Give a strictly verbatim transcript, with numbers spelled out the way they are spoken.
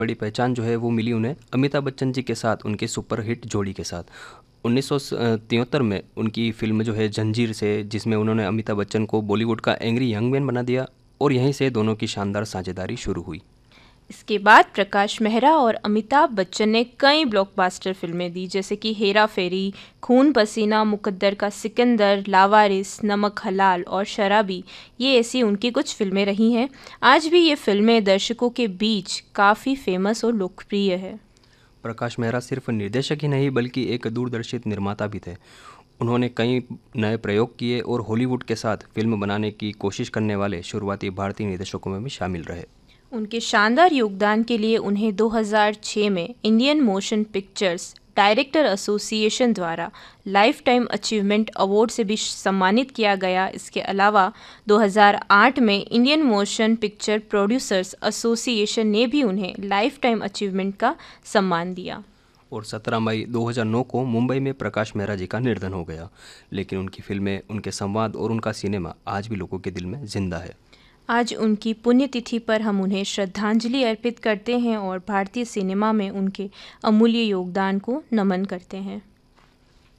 बड़ी पहचान जो है वो मिली उन्हें अमिताभ बच्चन जी के साथ उनके सुपरहिट जोड़ी के साथ। उन्नीस सौ तिहत्तर में उनकी फिल्म जो है जंजीर से, जिसमें उन्होंने अमिताभ बच्चन को बॉलीवुड का एंग्री यंग मैन बना दिया, और यहीं से दोनों की शानदार साझेदारी शुरू हुई। इसके बाद प्रकाश मेहरा और अमिताभ बच्चन ने कई ब्लॉकबस्टर फिल्में दी, जैसे कि हेरा फेरी, खून पसीना, मुकद्दर का सिकंदर, लावारिस, नमक हलाल और शराबी। ये ऐसी उनकी कुछ फिल्में रही हैं। आज भी ये फिल्में दर्शकों के बीच काफ़ी फेमस और लोकप्रिय है। प्रकाश मेहरा सिर्फ निर्देशक ही नहीं बल्कि एक दूरदर्शित निर्माता भी थे। उन्होंने कई नए प्रयोग किए और हॉलीवुड के साथ फिल्म बनाने की कोशिश करने वाले शुरुआती भारतीय निर्देशकों में भी शामिल रहे। उनके शानदार योगदान के लिए उन्हें दो हज़ार छह में Indian motion pictures director association द्वारा लाइफ टाइम अचीवमेंट अवार्ड से भी सम्मानित किया गया। इसके अलावा दो हज़ार आठ में Indian motion picture producers association ने भी उन्हें लाइफ टाइम अचीवमेंट का सम्मान दिया। और सत्रह मई दो हज़ार नौ को मुंबई में प्रकाश मेहरा जी का निधन हो गया, लेकिन उनकी फिल्में, उनके संवाद और उनका सिनेमा आज भी लोगों के दिल में जिंदा है। आज उनकी पुण्यतिथि पर हम उन्हें श्रद्धांजलि अर्पित करते हैं और भारतीय सिनेमा में उनके अमूल्य योगदान को नमन करते हैं।